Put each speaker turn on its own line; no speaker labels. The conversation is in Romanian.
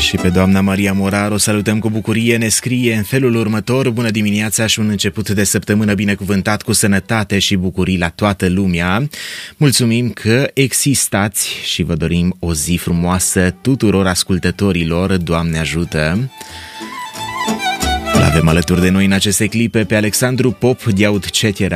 Și pe doamna Maria Morar o salutăm cu bucurie, ne scrie în felul următor: bună dimineața și un început de săptămână binecuvântat cu sănătate și bucurii la toată lumea. Mulțumim că existați și vă dorim o zi frumoasă tuturor ascultătorilor, Doamne ajută! L-avem alături de noi în aceste clipe pe Alexandru Pop, Diaud Cetera,